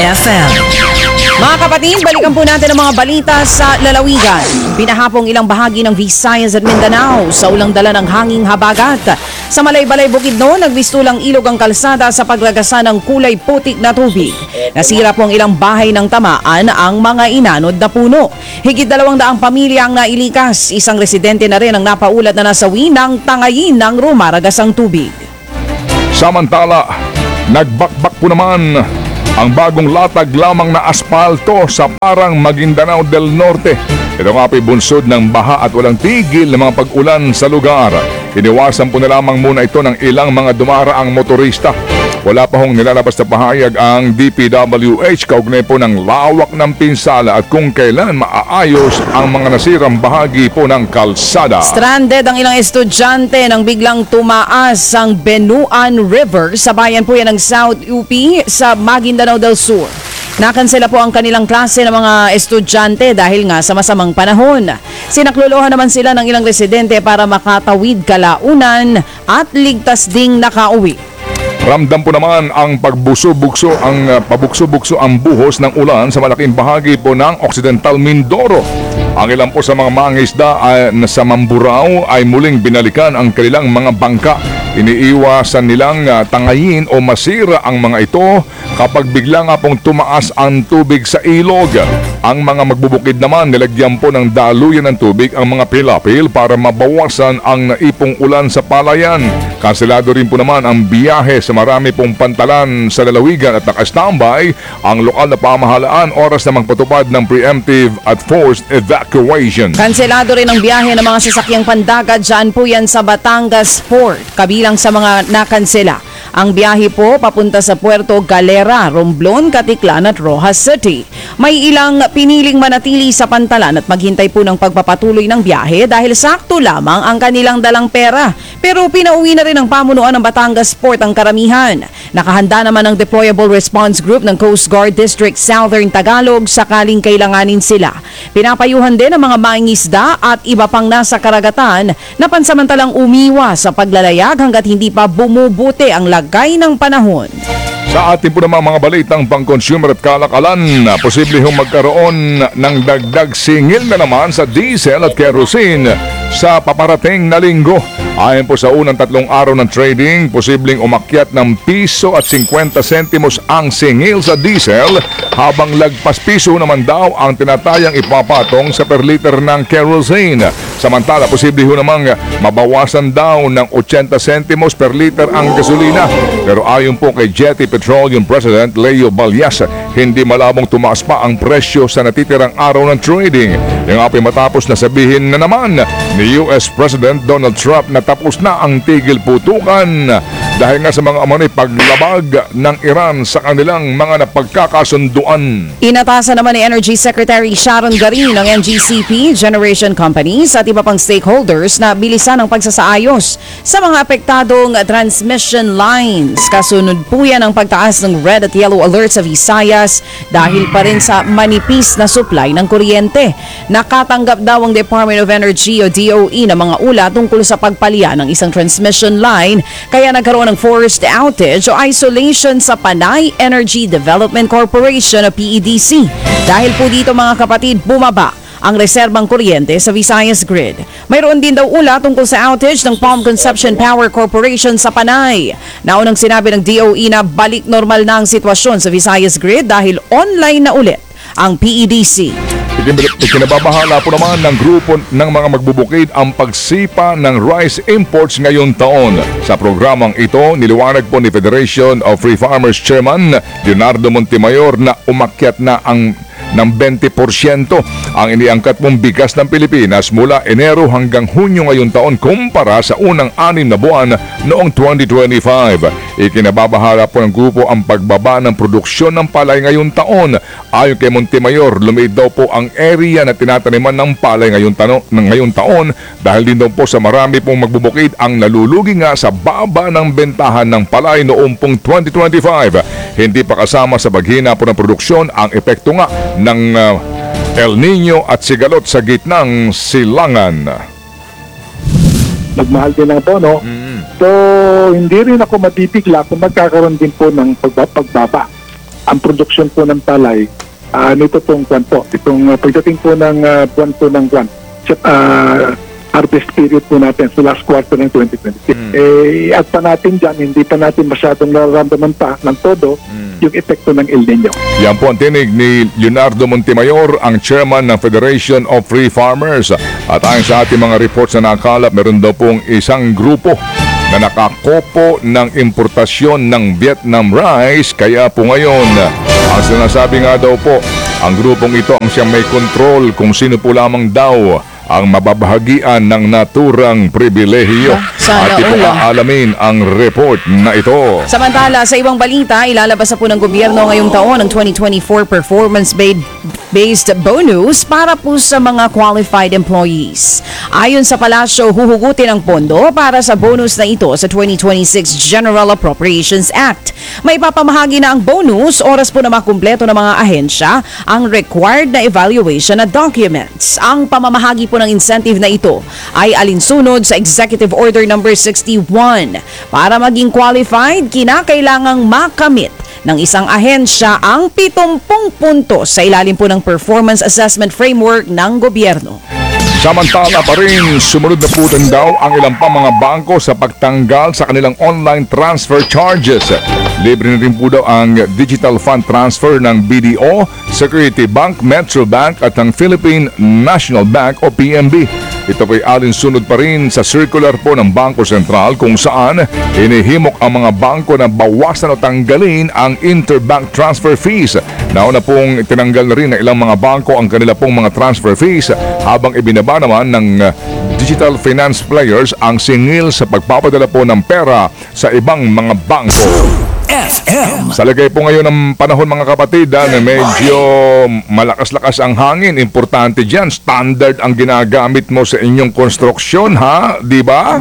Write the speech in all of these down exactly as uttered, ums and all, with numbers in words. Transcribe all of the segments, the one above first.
F M. Mga kapatid, balikan po natin ang mga balita sa lalawigan. Pinahapong ilang bahagi ng Visayas at Mindanao sa ulang dala ng hanging habagat. Sa Malaybalay, Bukidnon, nagbistulang ilog ang kalsada sa paglagasa ng kulay putik na tubig. Nasira po ang ilang bahay ng tamaan ang mga inanod na puno. Higit dalawang daang pamilya ang nailikas. Isang residente na rin ang napaulat na nasawi ng tangayin ng rumaragasang tubig. Samantala, nagbakbak po naman ang bagong latag lamang na aspalto sa Parang Maguindanao del Norte. Ito nga po'y bunsod ng baha at walang tigil ng mga pag-ulan sa lugar. Iniwasan po na lamang muna ito ng ilang mga dumaraang motorista. Wala pa hong nilalabas na pahayag ang D P W H kaugnay po ng lawak ng pinsala at kung kailan maaayos ang mga nasirang bahagi po ng kalsada. Stranded ang ilang estudyante nang biglang tumaas ang Benuan River sa bayan po yan ng South U P sa Maguindanao del Sur. Nakansela po ang kanilang klase ng mga estudyante dahil nga sa masamang panahon. Sinaklolohan naman sila ng ilang residente para makatawid kalaunan at ligtas ding nakauwi. Ramdam po naman ang pagbukso-bukso ang uh, pabukso-bukso ang buhos ng ulan sa malaking bahagi po ng Occidental Mindoro. Ang ilan po sa mga mangisda ay uh, sa Mamburao ay muling binalikan ang kanilang mga bangka. Iniiwasan nilang uh, tangayin o masira ang mga ito kapag bigla nga pong tumaas ang tubig sa ilog. Ang mga magbubukid naman nilagyan po ng daluyan ng tubig ang mga pilapil para mabawasan ang naipong ulan sa palayan. Kanselado rin po naman ang biyahe sa marami pong pantalan sa lalawigan at naka-standby ang lokal na pamahalaan oras na magpatupad ng preemptive at forced evacuation. Kanselado rin ang biyahe ng mga sasakyang pandagat dyan po yan sa Batangas Port, kabilang sa mga nakansela. Ang biyahe po papunta sa Puerto Galera, Romblon, Caticlan at Rojas City. May ilang piniling manatili sa pantalan at maghintay po ng pagpapatuloy ng biyahe dahil sakto lamang ang kanilang dalang pera. Pero pinauwi na rin ng pamunuan ng Batangas Port ang karamihan. Nakahanda naman ang Deployable Response Group ng Coast Guard District Southern Tagalog sakaling kailanganin sila. Pinapayuhan din ang mga mangingisda at iba pang nasa karagatan na pansamantalang umiwas sa paglalayag hanggat hindi pa bumubuti ang lagay ng panahon. Sa ating po naman mga balitang pang-consumer at kalakalan, posible hong magkaroon ng dagdag singil na naman sa diesel at kerosene sa paparating na linggo. Ayon po sa unang tatlong araw ng trading, posibleng umakyat ng piso at fifty sentimos ang singil sa diesel habang lagpas piso naman daw ang tinatayang ipapatong sa per liter ng kerosene. Samantala, posible ho namang mabawasan daw ng eighty sentimos per liter ang gasolina. Pero ayon po kay Jetty Petroleum President Leo Balyas, hindi malabong tumaas pa ang presyo sa natitirang araw ng trading. Yung apoy matapos na sabihin na naman ni U S President Donald Trump na tapos na ang tigil putukan dahil nga sa mga amoy paglabag ng Iran sa kanilang mga napagkakasunduan. Inatasan naman ni Energy Secretary Sharon Garin ng N G C P, generation companies at iba pang stakeholders na bilisan ang pagsasaayos sa mga apektadong transmission lines. Kasunod po yan ang pagtaas ng red at yellow alert sa Visayas dahil pa rin sa manipis na supply ng kuryente. Nakatanggap daw ang Department of Energy o D O E ng mga ulat tungkol sa pagpalya ng isang transmission line kaya nagkaroon ng forced outage o isolation sa Panay Energy Development Corporation o P E D C. Dahil po dito mga kapatid, bumaba ang reserbang kuryente sa Visayas Grid. Mayroon din daw ulat tungkol sa outage ng Palm Conception Power Corporation sa Panay. Naunang sinabi ng D O E na balik normal na ang sitwasyon sa Visayas Grid dahil online na ulit ang P E D C. Ikinababahala po naman ng grupo ng mga magbubukid ang pagsipa ng rice imports ngayong taon. Sa programang ito, niliwanag po ni Federation of Free Farmers Chairman Leonardo Montemayor na umakyat na ang ng twenty percent ang iniangkat mong bigas ng Pilipinas mula Enero hanggang Hunyo ngayong taon kumpara sa unang anim na buwan noong twenty twenty-five. Ikinababahala po ng grupo ang pagbaba ng produksyon ng palay ngayong taon. Ayon kay Montemayor, lumiit daw po ang area na tinataniman ng palay ngayong, tano, ngayong taon dahil din daw po sa marami pong magbubukid ang nalulugi nga sa baba ng bentahan ng palay noong pong twenty twenty-five. Hindi pa kasama sa paghina po ng produksyon ang epekto nga ng uh, El Nino at sigalot sa gitnang silangan. Nagmahal din ang tono. Mm-hmm. So, hindi rin ako matipigla kung magkakaroon din po ng pagbaba. ang produksyon po ng palay uh, nito pong kwan po, itong uh, pagdating po ng uh, buwan po ng kwan, uh, harvest period po natin sa last quarter ng twenty twenty-six. Mm. Eh, at pa natin dyan, hindi pa natin masyadong nararamdaman pa ng todo Mm. yung epekto ng El Nino. Yan po ang tinig ni Leonardo Montemayor, ang chairman ng Federation of Free Farmers. At ayon sa ating mga reports na nakalap, meron daw pong isang grupo na nakakopo ng importasyon ng Vietnam rice. Kaya po ngayon, ang sinasabi nga daw po, ang grupong ito ang siyang may kontrol kung sino po lamang daw ang mababahagian ng naturang pribilehiyo. Sana At ito all, ah. aalamin ang report na ito. Samantala, sa ibang balita, ilalabas na po ng gobyerno ngayong taon ang twenty twenty-four performance-based bonus para po sa mga qualified employees. Ayon sa palasyo, huhugutin ang pondo para sa bonus na ito sa twenty twenty-six General Appropriations Act. May papamahagi na ang bonus, oras po na makumpleto ng mga ahensya ang required na evaluation na documents. Ang pamamahagi po ng incentive na ito ay alinsunod sa Executive Order number sixty-one. Para maging qualified, kinakailangang makamit ng isang ahensya ang pitongpong puntos sa ilalim po ng Performance Assessment Framework ng gobyerno. Samantala pa rin, sumunod na po din daw ang ilang pa mga bangko sa pagtanggal sa kanilang online transfer charges. Libre na rin po daw ang digital fund transfer ng B D O, Security Bank, Metro Bank at ang Philippine National Bank o P N B. Ito po'y alinsunod pa rin sa circular po ng Bangko Sentral kung saan inihimok ang mga bangko na bawasan o tanggalin ang interbank transfer fees. Nauna pong tinanggal na rin ng ilang mga bangko ang kanila pong mga transfer fees habang ibinaba naman ng digital finance players ang singil sa pagpapadala po ng pera sa ibang mga bangko. F M. Sa lagay po ngayon ng panahon mga kapatid, ah, na medyo malakas-lakas ang hangin, importante dyan, standard ang ginagamit mo sa inyong konstruksyon, ha? Di ba?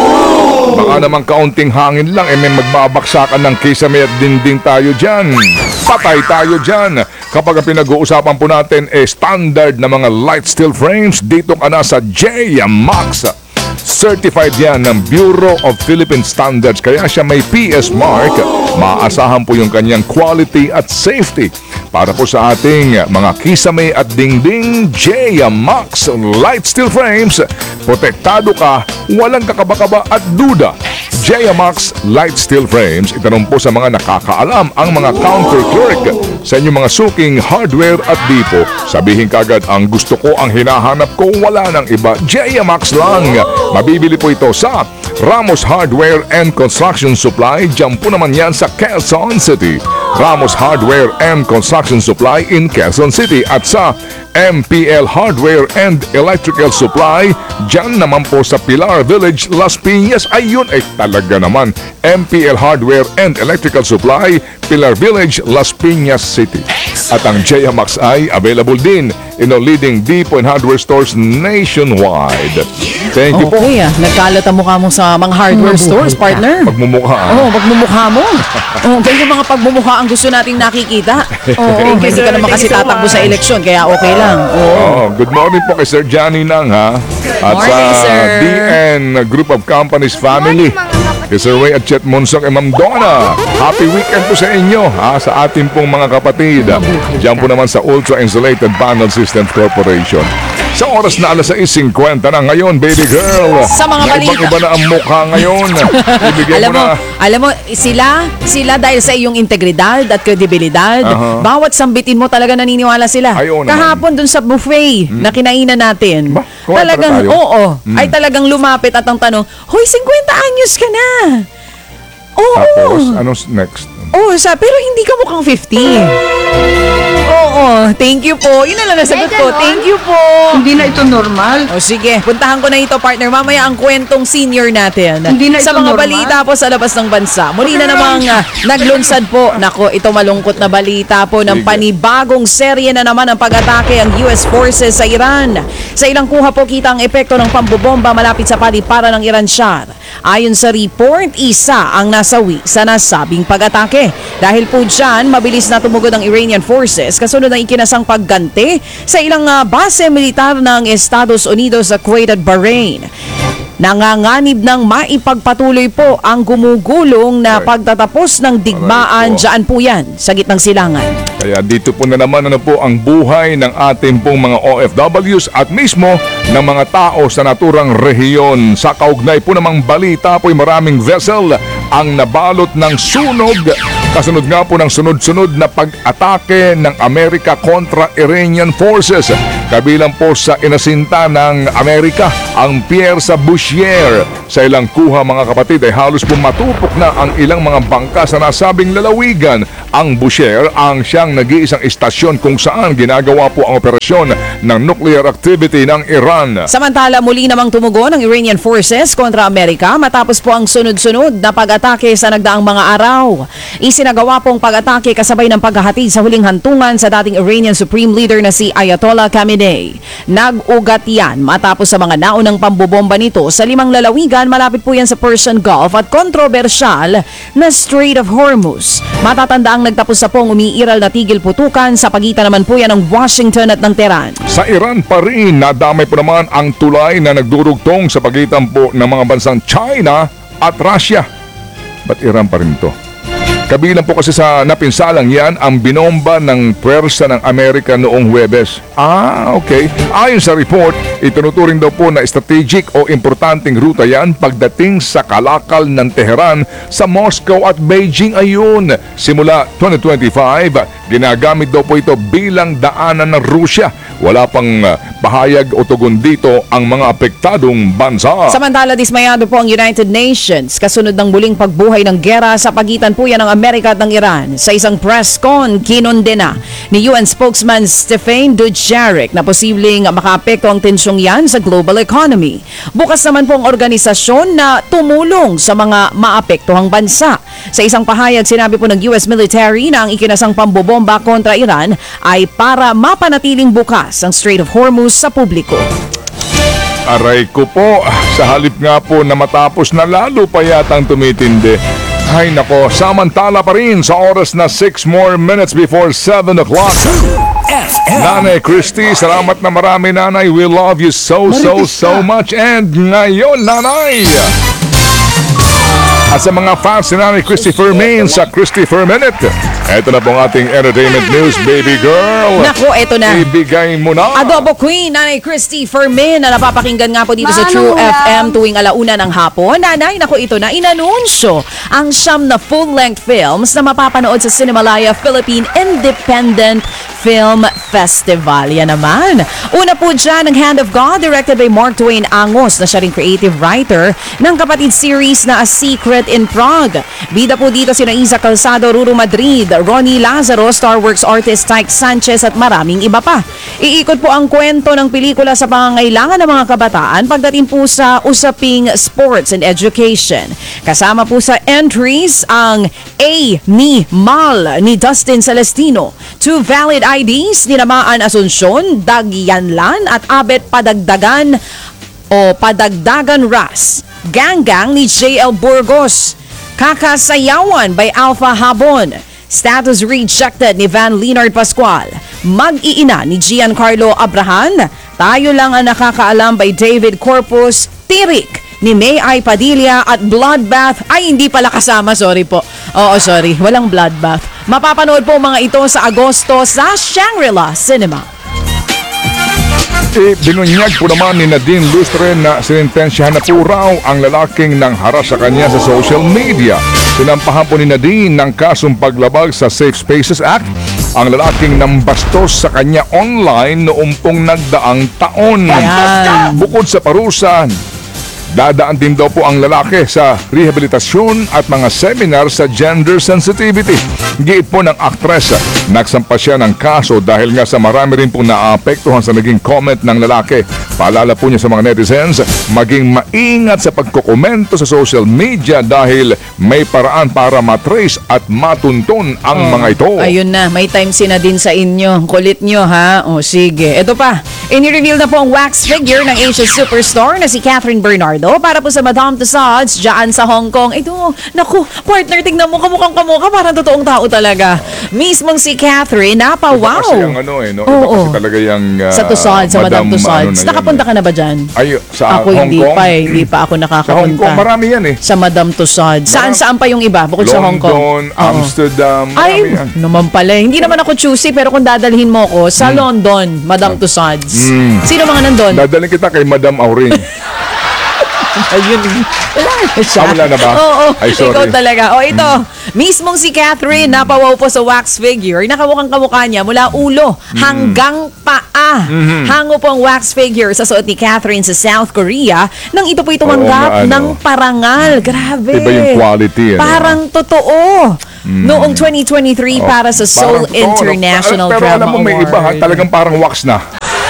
Baka naman kaunting hangin lang, eh may magbabaksakan ng kisame at dinding tayo dyan. Patay tayo dyan. Kapag pinag-uusapan po natin, eh standard na mga light steel frames, dito ka na sa J Max. Certified yan ng Bureau of Philippine Standards, kaya siya may P S mark. Maasahan po yung kanyang quality at safety para po sa ating mga kisame at dingding. J Max Light Steel Frames, protektado ka, walang kakaba-kaba at duda. J Max Light Steel Frames, itanong po sa mga nakakaalam ang mga counter clerk sa inyong mga suking hardware at dipo. Sabihin kagad, ang gusto ko, ang hinahanap ko, wala nang iba, J Max lang. Mabibili po ito sa Ramos Hardware and Construction Supply. Diyan po naman yan sa Quezon City. Ramos Hardware and Construction Supply in Quezon City at sa M P L Hardware and Electrical Supply. Diyan naman po sa Pilar Village, Las Piñas. Ayun, ay talaga naman. M P L Hardware and Electrical Supply, Pilar Village, Las Piñas City. At ang J Max ay available din in the leading depot and hardware stores nationwide. Thank you po. Okay ah, nagkalat ang mukha mo sa mga hardware stores, partner. Magmumukha. Oo, oh, magmumukha mo. Oh, ganyan mga pagmumukha ang gusto nating nakikita. Oo, hindi ka naman kasi tatakbo sa eleksyon, kaya okay lang. Oo. Oh, good morning po kay Sir Johnny Nang, ha? At Morning, sa sir. D N Group of Companies Family. Kay Sir Ray at Chet Monsong and Ma'am Donna. Happy weekend po sa inyo, ha? Sa ating pong mga kapatid. Diyan po naman sa Ultra Insulated Panel Systems Corporation. Sa oras na alas sais fifty na ngayon, baby girl. Sa mga balita. Ibang-iba na ang mukha ngayon. Ibigay Alam mo mo, na. alam mo, sila, sila dahil sa iyong integridad at kredibilidad, Aha. bawat sambitin mo talaga naniniwala sila. Ay, oo naman. Kahapon dun sa buffet na kinainan natin, Ba, kumain pala talagang, tayo? oo, Mm. ay talagang lumapit at ang tanong, Hoy, fifty anyos ka na. Oo. Tapos, anong next? Oo, sa, pero hindi ka mukhang fifty. Oo, thank you po. Yun na lang nasagot ko. Thank you po. Hindi na ito normal. O sige, puntahan ko na ito, partner. Mamaya ang kwentong senior natin. Hindi na sa ito mga normal. balita po sa labas ng bansa. Muli na namang uh, naglunsad po. Nako, ito malungkot na balita po ng Sige. panibagong serye na naman ang pag-atake ang U S forces sa Iran. Sa ilang kuha po kita ang epekto ng pambobomba malapit sa paliparan ng Iran Shah. Ayon sa report, isa ang nasawi sa nasabing pag-atake. Dahil po dyan, mabilis na tumugod ang Iranian forces kasunod ng ikinasang pagganti sa ilang uh, base militar ng Estados Unidos sa Kuwait at Bahrain. nanganganib ng maipagpatuloy po ang gumugulong na Aray. pagtatapos ng digmaan. Aray po. Diyan po yan sa gitnang silangan. Kaya dito po na naman ano po ang buhay ng ating pong mga O F Ws at mismo ng mga tao sa naturang rehiyon. Sa kaugnay po namang balita po ay maraming vessel ang nabalot ng sunog. Kasunod nga po ng sunod-sunod na pag-atake ng Amerika kontra Iranian forces. Kabilang po sa inasinta ng Amerika ang Pierre Bouchier. Sa ilang kuha mga kapatid ay halos po matupok na ang ilang mga bangka sa nasabing lalawigan. Ang Bouchier ang siyang nag-iisang istasyon kung saan ginagawa po ang operasyon ng nuclear activity ng Iran. Samantala, muli namang tumugon ang Iranian forces kontra Amerika matapos po ang sunod-sunod na pag-atake sa nagdaang mga araw. Isinagawa pong pag-atake kasabay ng paghahatid sa huling hantungan sa dating Iranian Supreme Leader na si Ayatollah Khamenei. Nag-ugat yan matapos sa mga naunang pambobomba nito sa limang lalawigan malapit po yan sa Persian Gulf at kontrobersyal na Strait of Hormuz. Matatanda ang nagtapos sa pong umiiral na tigil putukan sa pagitan naman po yan ng Washington at ng Tehran. Sa Iran pa rin, nadamay po naman ang tulay na nagdurugtong sa pagitan po ng mga bansang China at Russia. Ba't Iran pa rin to? Kabilang po kasi sa napinsalang yan ang binomba ng pwersa ng Amerika noong Huwebes. Ah, okay. Ayon sa report, itinuturing daw po na strategic o importanteng ruta yan pagdating sa kalakal ng Tehran sa Moscow at Beijing. Ayun, simula twenty twenty-five, ginagamit daw po ito bilang daanan ng Rusya. Wala pang uh, pahayag o tugon dito ang mga apektadong bansa. Samantala, dismayado po ang United Nations kasunod ng muling pagbuhay ng gera sa pagitan po yan ng Amerika at ng Iran. Sa isang press con, kinondena ni U N spokesman Stephane Dujarric na posibleng makaapekto ang tensyong yan sa global economy. Bukas naman po ang organisasyon na tumulong sa mga maapektuhang bansa. Sa isang pahayag, sinabi po ng U S military na ang ikinasang pambobomba kontra Iran ay para mapanatiling bukas ang Strait of Hormuz sa publiko. Aray ko po, sa halip nga po na matapos na lalo pa yatang tumitindi. Ay nako, samantala pa rin sa oras na six more minutes before seven o'clock. Nanay Christy, salamat na marami nanay. We love you so so so much. And ngayon nanay, at sa mga fans ni Nanay Christopher Main sa Christopher Minute, eto na po ang ating entertainment news, baby girl. Naku, eto na. Ibigay mo na. Adobo Queen, Nanay Christy Fermin na napapakinggan nga po dito sa Manong True lang. F M tuwing alauna ng hapon. Nanay, naku, ito na, inanunsyo ang siyam na full-length films na mapapanood sa Cinemalaya Philippine Independent Film Festival. Yan naman. Una po dyan, ang Hand of God, directed by Mark Twain Angos na siya ring creative writer ng kapatid series na A Secret in Prague. Bida po dito sina Isa Calzado, Ruru Madrid, Ronnie Lazaro, Star Works artist Tyke Sanchez at maraming iba pa. Iikot po ang kwento ng pelikula sa pangangailangan ng mga kabataan pagdating po sa usaping sports and education. Kasama po sa entries ang A ni Mal ni Dustin Celestino, Two Valid I Ds ni Namaan Asuncion, Dagyanlan at Abet Padagdagan o Padagdagan Ras, Ganggang ni J L Burgos, Kakasayawan by Alpha Habon, Status Rejected ni Van Leonard Pascual, Mag-iina ni Giancarlo Abrahan, Tayo Lang Ang Nakakaalam by David Corpus, Tirik ni May I Padilla at Bloodbath ay hindi pala kasama, sorry po. Oo, sorry, walang Bloodbath. Mapapanood po mga ito sa Agosto sa Shangri-La Cinema. E, binunyag po naman ni Nadine Lustre na sinintensyahan na po raw ang lalaking nang haras sa kanya sa social media. Sinampahan po ni Nadine ng kasong paglabag sa Safe Spaces Act ang lalaking nambastos sa kanya online noong pong nagdaang taon. Ayan. Bukod sa parusa, dadaan din daw po ang lalaki sa rehabilitasyon at mga seminar sa gender sensitivity. Giit po ng aktres, nagsampa siya ng kaso dahil nga sa marami rin pong naapektuhan sa naging comment ng lalaki. Paalala po niya sa mga netizens, maging maingat sa pagkokomento sa social media dahil may paraan para matrace at matuntun ang mga ito. Ayun na, may time sina din sa inyo. Kulit nyo ha. O sige, eto pa. Ini-reveal na po ang wax figure ng Asian superstar na si Catherine Bernardo para po sa Madame Tussauds dyan sa Hong Kong. Ito, naku, partner, tignan mo, kamukhang kamukha, parang totoong tao talaga. Mismong si Catherine, napawaw. Iba kasi yung ano eh, no? Iba Oo. kasi talaga yung uh, Sa Tussauds, sa Madame Tussauds. ano na Nakapunta yan, ka na ba dyan? eh. Ay, sa Ako Hong hindi Kong? pa eh. Hindi pa ako Sa Hong nakakapunta. Kong, marami yan eh. Sa Madame Tussauds. Saan-saan pa yung iba bukod sa Hong Kong? London, Oo. Amsterdam, Ay, marami yan. naman pala. Hindi naman ako choosy, pero kung dadalhin mo ko sa Hmm. London, Madame Tussauds. Sino mga nandun? Dadalhin kita kay Madam Auring. Ayun. Wala na siya. Ah, wala na ba? Oo, Ay, sorry. ikaw talaga. O ito, mismong si Catherine, napawaw po sa wax figure. Nakamukhang kamukha niya mula ulo hanggang paa. Hango po ang wax figure sa suot ni Catherine sa South Korea nang ito po Oo tumanggap nga, ano. ng parangal. Grabe. Iba yung quality, ano? Parang totoo. Noong twenty twenty-three Oh, para sa parang Seoul totoo, no? International Pero Drama alam mo, may iba ha, Award. talagang parang wax na.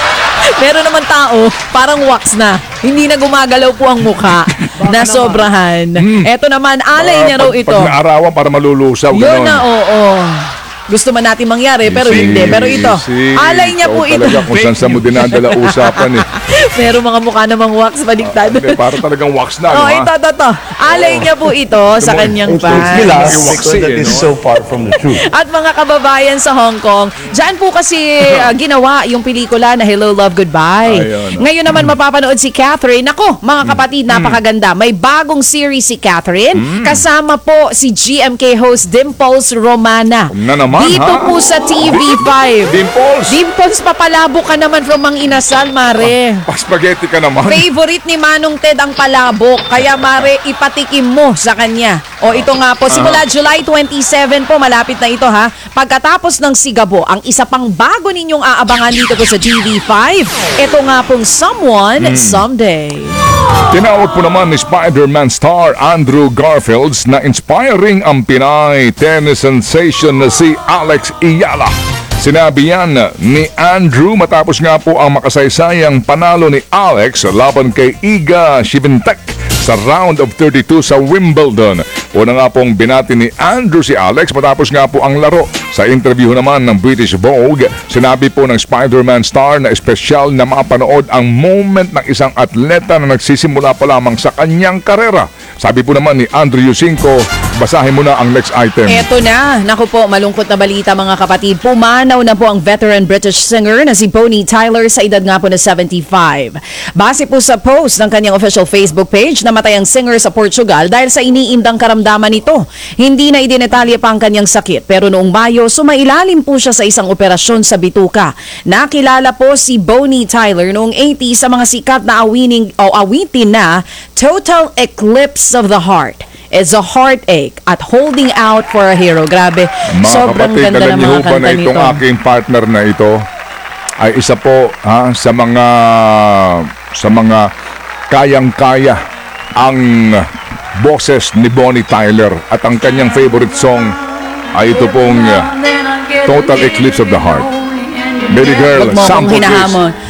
Meron naman tao, parang wax na. Hindi na gumagalaw po ang mukha na sobrahan. Eto naman, alay niya raw Pag- ito. Pag naarawan, para malulusaw. Yun ganon. na, oo. Gusto man natin mangyari, pero Easy, hindi. Pero ito, easy. alay niya po Ikaw ito. talaga kung saan sa mo dinadala usapan eh. Meron mga mukha namang wax baliktad. Hindi, para talagang wax na. Oh, no, ha? ito, ito, ito. Alay niya po ito sa kanyang It's fans. relax. Because Waxy, that eh, is no? so far from the truth. At mga kababayan sa Hong Kong, dyan po kasi uh, ginawa yung pelikula na Hello, Love, Goodbye. Ayun. Ngayon naman mapapanood si Catherine. Ako, mga kapatid, napakaganda. May bagong series si Catherine. Kasama po si G M K host Dimples Romana. Na naman, Dito ha? po sa T V five. Dimples! Dimples, papalabo ka naman from Mang Inasal, Mare. Pa-spaghetti ka naman. Favorite ni Manong Ted ang palabok. Kaya Mare, ipatikim mo sa kanya. O ito nga po, simula July twenty-seven po, malapit na ito ha. Pagkatapos ng Sigabo, ang isa pang bago ninyong aabangan dito po sa T V five. Ito nga pong Someone Someday. Tinawag po naman ni Spider-Man star Andrew Garfield na inspiring ang Pinay tennis sensation na si Alex Iyala. Sinabi yan ni Andrew matapos nga po ang makasaysayang panalo ni Alex laban kay Iga Swiatek sa round of thirty-two sa Wimbledon. Una nga pong binati ni Andrew si Alex matapos nga po ang laro. Sa interview naman ng British Vogue, sinabi po ng Spider-Man star na espesyal na mapanood ang moment ng isang atleta na nagsisimula pa lamang sa kanyang karera. Sabi po naman ni Andrew Yusinko, basahin mo na ang next item. Eto na. Naku po, malungkot na balita mga kapatid. Pumanaw na po ang veteran British singer na si Bonnie Tyler sa edad nga po na seventy-five. Base po sa post ng kanyang official Facebook page, namatay ang singer sa Portugal dahil sa iniindang karamdaman nito. Hindi na idinetalye pa ang kanyang sakit, pero noong Mayo, sumailalim po siya sa isang operasyon sa bituka. Nakilala po si Bonnie Tyler noong eighties sa mga sikat na awining, o awitin na Total Eclipse of the Heart. It's a heartache at holding out for a hero. Grabe, Mga sobrang kapatid, ganda alam ng niyo mga ba kanta na itong nito. aking partner na ito ay isa po ha, sa mga sa mga kayang-kaya ang boses ni Bonnie Tyler at ang kanyang favorite song ay ito pong uh, Total Eclipse of the Heart. Baby girl, Huwag mo akong sample this. hinahamon.